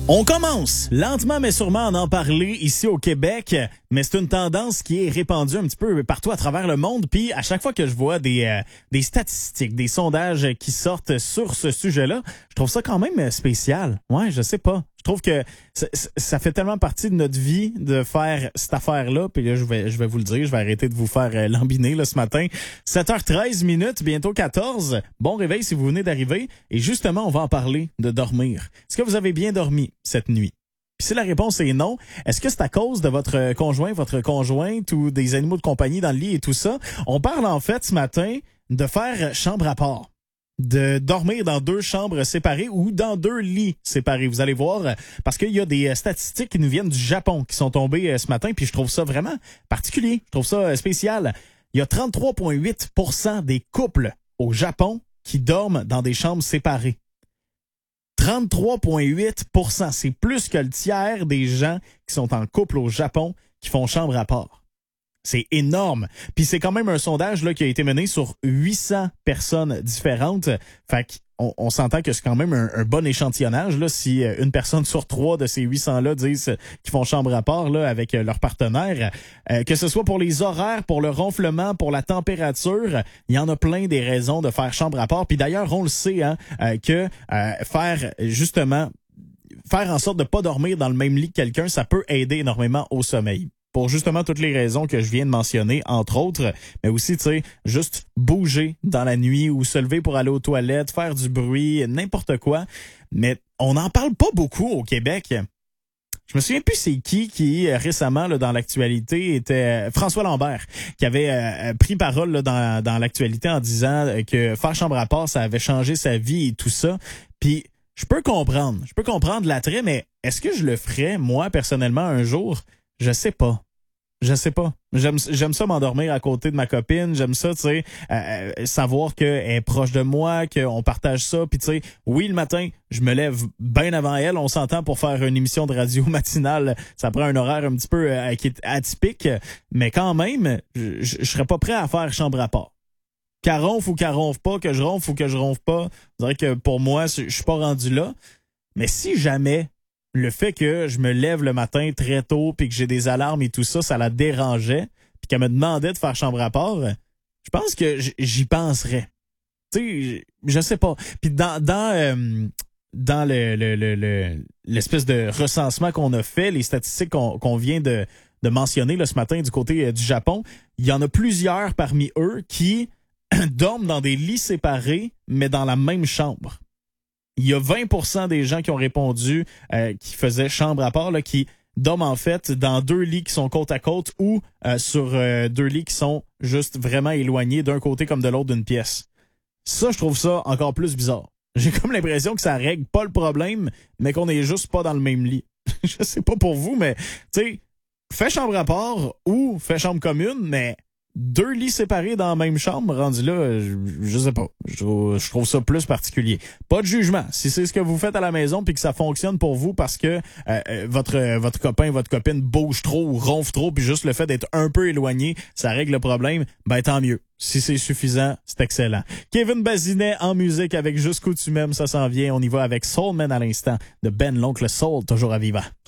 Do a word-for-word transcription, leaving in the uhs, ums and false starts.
On commence lentement mais sûrement à en parler ici au Québec, mais c'est une tendance qui est répandue un petit peu partout à travers le monde. Puis à chaque fois que je vois des euh, des statistiques, des sondages qui sortent sur ce sujet-là, je trouve ça quand même spécial. Ouais, je sais pas. Je trouve que ça, ça fait tellement partie de notre vie de faire cette affaire-là. Puis là, je vais je vais vous le dire, je vais arrêter de vous faire euh, lambiner là, ce matin. sept heures treize minutes, bientôt quatorze. Bon réveil si vous venez d'arriver. Et justement, on va en parler de dormir. Est-ce que vous avez bien dormi cette nuit? Puis si la réponse est non, est-ce que c'est à cause de votre conjoint, votre conjointe ou des animaux de compagnie dans le lit et tout ça? On parle en fait ce matin de faire chambre à part, de dormir dans deux chambres séparées ou dans deux lits séparés. Vous allez voir, parce qu'il y a des statistiques qui nous viennent du Japon qui sont tombées ce matin, puis je trouve ça vraiment particulier, je trouve ça spécial. Il y a trente-trois virgule huit pour cent des couples au Japon qui dorment dans des chambres séparées. trente-trois virgule huit pour cent, c'est plus que le tiers des gens qui sont en couple au Japon qui font chambre à part. C'est énorme. Puis c'est quand même un sondage là qui a été mené sur huit cents personnes différentes. Fait qu'on on s'entend que c'est quand même un, un bon échantillonnage là si une personne sur trois de ces huit cents-là disent qu'ils font chambre à part là avec leur partenaire. Euh, que ce soit pour les horaires, pour le ronflement, pour la température, il y en a plein des raisons de faire chambre à part. Puis d'ailleurs, on le sait hein, euh, que euh, faire justement faire en sorte de pas dormir dans le même lit que quelqu'un, ça peut aider énormément au sommeil. Pour justement toutes les raisons que je viens de mentionner, entre autres, mais aussi, tu sais, juste bouger dans la nuit ou se lever pour aller aux toilettes, faire du bruit, n'importe quoi. Mais on n'en parle pas beaucoup au Québec. Je me souviens plus c'est qui qui récemment là, dans l'actualité était François Lambert qui avait euh, pris parole là, dans, dans l'actualité en disant que faire chambre à part, ça avait changé sa vie et tout ça. Puis je peux comprendre, je peux comprendre l'attrait, mais est-ce que je le ferais, moi, personnellement, un jour? Je sais pas. Je sais pas. J'aime j'aime ça m'endormir à côté de ma copine. J'aime ça, tu sais, euh, savoir qu'elle est proche de moi, qu'on partage ça. Puis tu sais, oui, le matin, je me lève bien avant elle. On s'entend pour faire une émission de radio matinale. Ça prend un horaire un petit peu euh, qui est atypique. Mais quand même, je, je, je serais pas prêt à faire chambre à part. Qu'elle ronfle ou qu'elle ronfle pas, que je ronfle ou que je ronfle pas. Je dirais que pour moi, je suis pas rendu là. Mais si jamais le fait que je me lève le matin très tôt puis que j'ai des alarmes et tout ça, ça la dérangeait puis qu'elle me demandait de faire chambre à part, je pense que j'y penserais. Tu sais, je sais pas. Puis dans dans euh, dans le, le, le, le l'espèce de recensement qu'on a fait, les statistiques qu'on, qu'on vient de de mentionner là, ce matin du côté euh, du Japon, il y en a plusieurs parmi eux qui dorment dans des lits séparés mais dans la même chambre. Il y a vingt pour cent des gens qui ont répondu euh, qui faisaient chambre à part, là, qui dorment en fait dans deux lits qui sont côte à côte ou euh, sur euh, deux lits qui sont juste vraiment éloignés d'un côté comme de l'autre d'une pièce. Ça, je trouve ça encore plus bizarre. J'ai comme l'impression que ça règle pas le problème, mais qu'on est juste pas dans le même lit. Je sais pas pour vous, mais tu sais, fais chambre à part ou fais chambre commune, mais deux lits séparés dans la même chambre, rendu là, je, je sais pas. Je, je trouve ça plus particulier. Pas de jugement. Si c'est ce que vous faites à la maison puis que ça fonctionne pour vous parce que euh, votre votre copain, votre copine bouge trop ou ronfle trop puis juste le fait d'être un peu éloigné, ça règle le problème, ben tant mieux. Si c'est suffisant, c'est excellent. Kevin Bazinet en musique avec Jusqu'où tu m'aimes, ça s'en vient. On y va avec Soul Man à l'instant de Ben l'Oncle Soul, toujours à vivant.